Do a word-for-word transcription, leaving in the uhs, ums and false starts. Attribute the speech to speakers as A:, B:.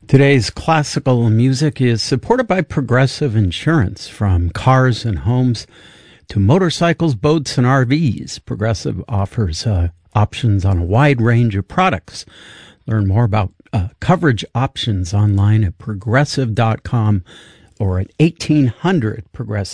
A: Today's classical music is supported by Progressive Insurance. From cars and homes to motorcycles, boats, and R Vs, Progressive offers uh, options on a wide range of products. Learn more about uh, coverage options online at progressive dot com or at eighteen hundred Progressive.